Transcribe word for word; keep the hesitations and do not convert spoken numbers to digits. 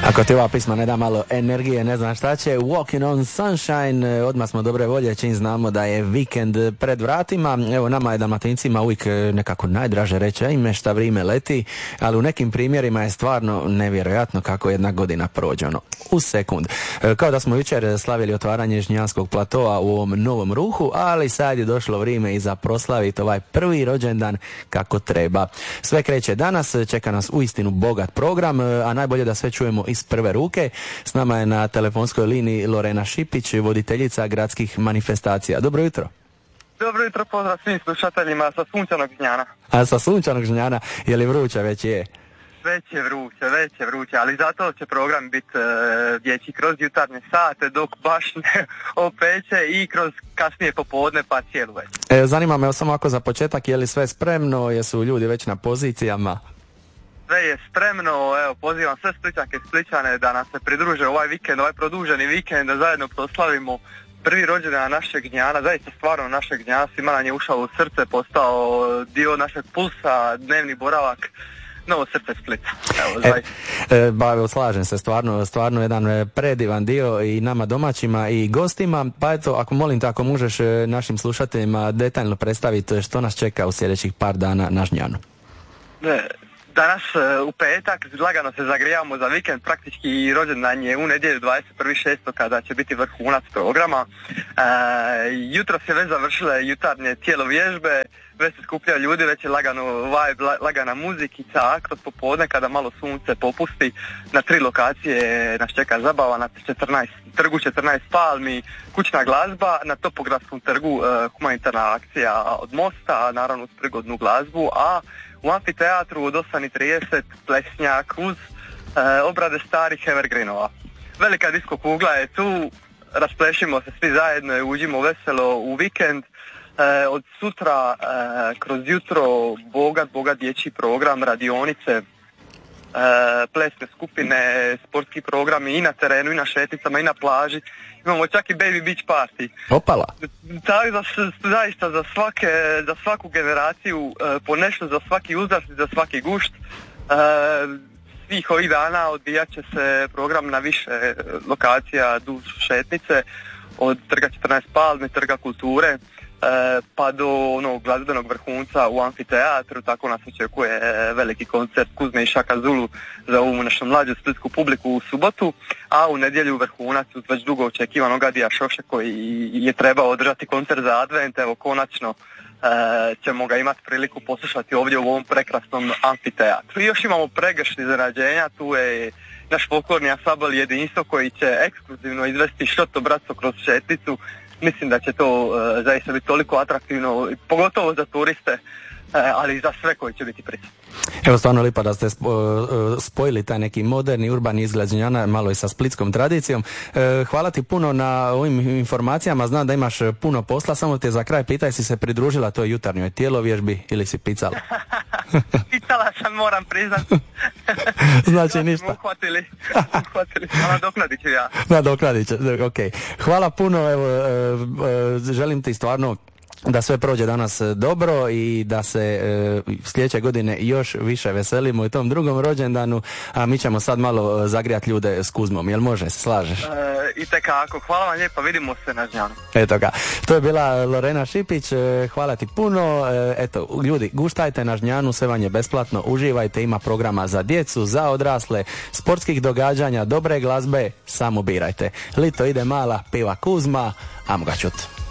Ako ti ova pisma ne da malo energije, ne znam šta će. Walking on Sunshine, odmah smo dobre volje čim znamo da je vikend pred vratima. Evo, nama je Dalmatincima uvijek nekako najdraže reći, ime šta vrijeme leti, ali u nekim primjerima je stvarno nevjerojatno kako jedna godina prođe, ono, u sekund. Kao da smo jučer slavili otvaranje Žnjanskog platoa u ovom novom ruhu, ali sad je došlo vrijeme i za proslaviti ovaj prvi rođendan kako treba. Sve kreće danas, čeka nas uistinu bogat program, a najbolje da sve čujemo iz prve ruke. S nama je na telefonskoj liniji Lorena Šipić, voditeljica gradskih manifestacija. Dobro jutro. Dobro jutro, pozdrav svim slušateljima sa sunčanog Žnjana. A sa sunčanog Žnjana, je li vruće? Već je. Već je vruće, već je vruće, ali zato će program biti e, dječji kroz jutarnje sate, dok baš ne opeče, i kroz kasnije popodne pa cijelu već. E, zanima me samo ako za početak, je li sve spremno, jesu ljudi već na pozicijama? Sve je spremno, evo, pozivam sve Splićanke i Splićane da nam se pridruže ovaj vikend, ovaj produženi vikend, da zajedno proslavimo prvi rođendan našeg Gnjana, zaista stvarno našeg Gnjana, svima nam je ušao u srce, postao dio našeg pulsa, dnevni boravak, novo srce Splita. Evo, zaista. E, e, ba, slažem se, stvarno, stvarno jedan predivan dio i nama domaćima i gostima, pa eto, ako molim te, ako možeš našim slušateljima detaljno predstaviti što nas čeka u sljedećih par dana na Žnjanu. Ne. Danas u petak lagano se zagrijavamo za vikend, praktički rođendan je u nedjelju dvadeset prvog šestog kada će biti vrhunac programa. E, jutro se već završile jutarnje tjelovježbe, već se skupljaju ljudi, već je lagano vibe, lagana muzikica, a kroz popodne kada malo sunce popusti, na tri lokacije nas čeka zabava, na četrnaest, trgu četrnaest palmi, kućna glazba, na Topografskom trgu e, humanitarna akcija od Mosta, naravno uz prigodnu glazbu, a u amfiteatru od osam i trideset plesnjak uz e, obrade starih evergreenova. Velika disko kugla je tu, rasplešimo se svi zajedno i uđimo veselo u vikend. E, od sutra e, kroz jutro bogat, bogat dječji program, radionice, e, plesne skupine, sportski programi i na terenu, i na šetnicama, i na plaži. Imamo čak i baby beach party. Opala. Tako da zaista za svake, za svaku generaciju, e, po nešto, za svaki uzrast i za svaki gušt. E, svih ovih dana odvijat će se program na više lokacija duž šetnice, od trga četrnaest palmi, trga kulture, e, pa do onog glazbenog vrhunca u amfiteatru. Tako nas očekuje veliki koncert Kuzme i Šaka Zulu za ovu našu mlađu splitsku publiku u subotu, a u nedjelju vrhunac uz već dugo očekivanog Adija Šoše koji je trebao održati koncert za Advent. Evo, konačno e, ćemo ga imati priliku poslušati ovdje u ovom prekrasnom amfiteatru. I još imamo pregršt iznenađenja, tu je naš folklorni ansambl Jedinstvo koji će ekskluzivno izvesti Šoto Braco kroz šetnicu. Mislim da će to uh, zaista biti toliko atraktivno, pogotovo za turiste, uh, ali i za sve koji će biti prisutni. Evo, stvarno lipa da ste uh, spojili taj neki moderni urbani izgled Žnjana malo i sa splitskom tradicijom. Uh, hvala ti puno na ovim informacijama, znam da imaš puno posla, samo te za kraj pitaj, si se pridružila toj jutarnjoj tjelovježbi ili si picala? Picala sam, moram priznati. Znači ništa. Uhvatili, uhvatili, a nadoknadit ću ja. Nadoknadit ću, ok. Hvala puno, evo, uh, uh, želim ti stvarno da sve prođe danas dobro i da se e, sljedeće godine još više veselimo i tom drugom rođendanu, a mi ćemo sad malo zagrijati ljude s Kuzmom. Jel može, se slažeš? E, itekako, hvala vam lijepa, vidimo se na Žnjanu. Eto ga, to je bila Lorena Šipić, hvala ti puno. E, eto, ljudi, guštajte na Žnjanu, sve vam je besplatno, uživajte, ima programa za djecu, za odrasle, sportskih događanja, dobre glazbe, samo birajte. Lito ide mala, piva Kuzma, amo ga čut.